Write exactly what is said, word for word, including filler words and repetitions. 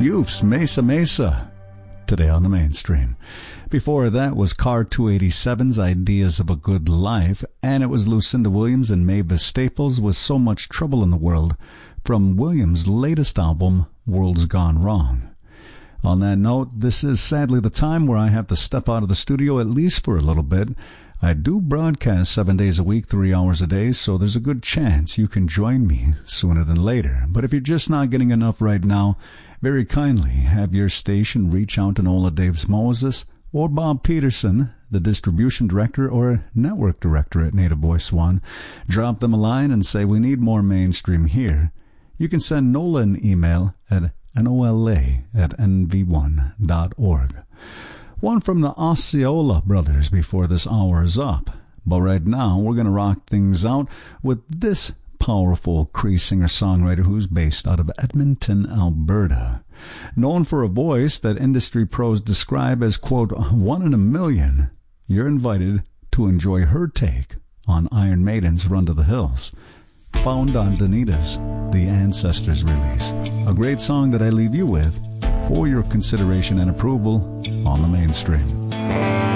Youth's Mesa Mesa, today on the mainstream. Before that was Car two eighty-seven's Ideas of a Good Life, and it was Lucinda Williams and Mavis Staples with So Much Trouble in the World from Williams' latest album, World's Gone Wrong. On that note, this is sadly the time where I have to step out of the studio at least for a little bit. I do broadcast seven days a week, three hours a day, so there's a good chance you can join me sooner than later. But if you're just not getting enough right now, very kindly have your station reach out to Nola Davis Moses or Bob Peterson, the distribution director or network director at Native Voice One. Drop them a line and say, we need more mainstream here. You can send Nola an email at nola at n v one dot org. One from the Osceola brothers before this hour is up. But right now, we're going to rock things out with this powerful Cree singer-songwriter who's based out of Edmonton, Alberta. Known for a voice that industry pros describe as, quote, one in a million, you're invited to enjoy her take on Iron Maiden's Run to the Hills, found on Danita's The Ancestors release. A great song that I leave you with for your consideration and approval on the mainstream.